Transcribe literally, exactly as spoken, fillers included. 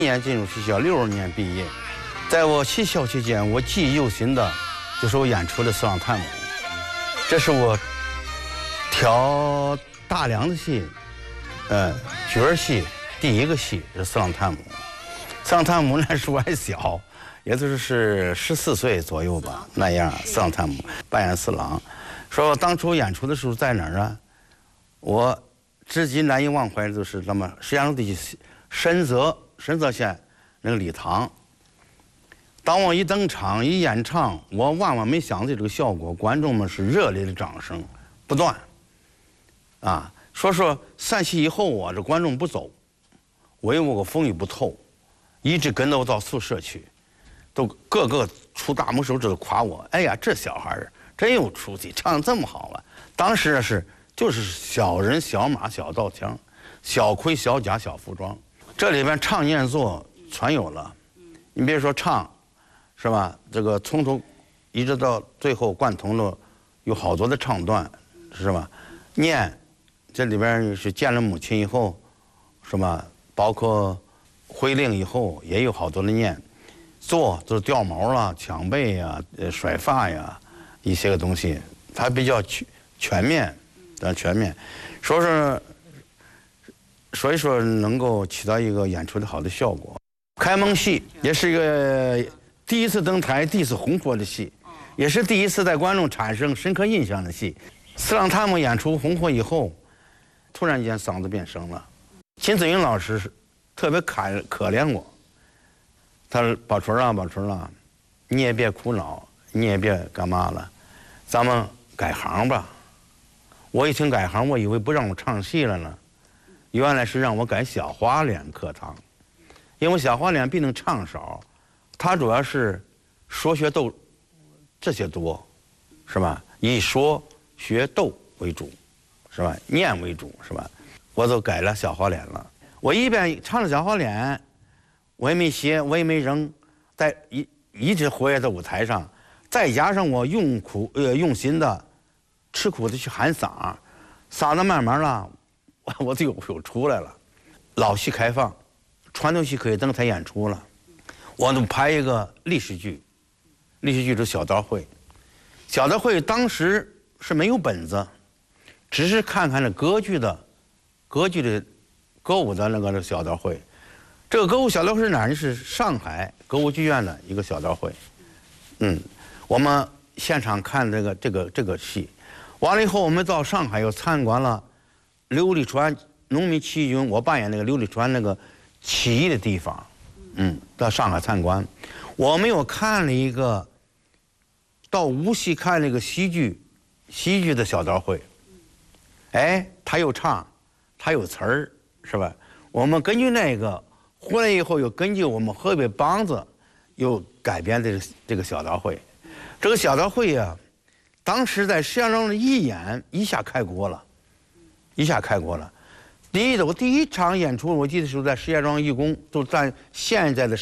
年进入学校，六二年毕业。在我起校期间，我记忆犹新的就是我演出的《四郎探母》，这是我挑大梁的戏，呃，角儿戏第一个戏是《四郎探母》。《四郎探母》那时候我还小，也就是是十四岁左右吧，那样。四郎探母扮演四郎，说我当初演出的时候在哪儿啊？我至今难以忘怀的就是那么石家庄地区深泽深泽县那个礼堂。当我一登场一演唱，我万万没想到这个效果，观众们是热烈的掌声不断。啊，说说散戏以后啊，这观众不走，我有个风雨不透，一直跟着我到宿舍去，都个个出大拇手指头夸我。哎呀，这小孩儿真有出息，唱得这么好啊！当时是就是小人小马小刀枪，小盔小甲小服装，这里边唱念做全有了。你别说唱，是吧？这个从头一直到最后贯通了，有好多的唱段，是吧？念，这里边是见了母亲以后，是吧？包括回令以后也有好多的念。做就是掉毛啦、抢背呀、呃甩发呀，一些个东西，它比较全全面，的全面，说是，所以说能够起到一个演出的好的效果。开蒙戏也是一个第一次登台、第一次红火的戏，也是第一次在观众产生深刻印象的戏。四郎探母演出红火以后，突然间嗓子变声了。秦子云老师特别可可怜我。他说：“宝春啊，宝春啊，你也别苦恼，你也别干嘛了，咱们改行吧。”我一听改行，我以为不让我唱戏了呢，原来是让我改小花脸课堂，因为小花脸毕竟唱少，他主要是说学逗这些多，是吧？以说学逗为主，是吧？念为主，是吧？我都改了小花脸了。我一边唱了小花脸。我也没歇，我也没扔，在一一直活跃在舞台上，再加上我用苦呃用心的，吃苦的去喊嗓，嗓子慢慢了，我我就有有出来了。老戏开放，传统戏可以登台演出了。我能拍一个历史剧，历史剧是小刀会，小刀会当时是没有本子，只是看看那歌剧的，歌剧的歌舞的那个小刀会。这个歌舞小刀会是哪儿呢？是上海歌舞剧院的一个小刀会。嗯，我们现场看这个这个这个戏，完了以后我们到上海又参观了刘立川农民起义军，我扮演那个刘立川那个起义的地方。嗯，到上海参观，我们又看了一个到无锡看了一个戏剧，戏剧的小刀会。哎，他有唱，他有词儿，是吧？我们根据那个。回来以后，又根据我们河北梆子，又改编这个这个小刀会。这个小刀会呀、啊，当时在石家庄的一演一下开国了，一下开国了。第一，我第一场演出，我记得是在石家庄义工，就在现在的。